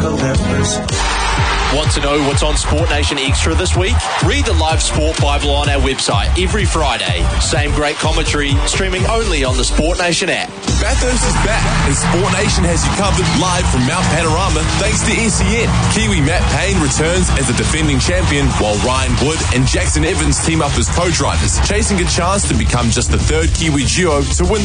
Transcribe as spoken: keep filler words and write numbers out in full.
eucalyptus. Want to know what's on Sport Nation Extra this week? Read the live Sport Bible on our website every Friday. Same great commentary, streaming only on the Sport Nation app. Bathurst is back, and Sport Nation has you covered live from Mount Panorama thanks to S E N. Kiwi Matt Payne returns as the defending champion, while Ryan Wood and Jackson Evans team up as co-drivers, chasing a chance to become just the third Kiwi duo to win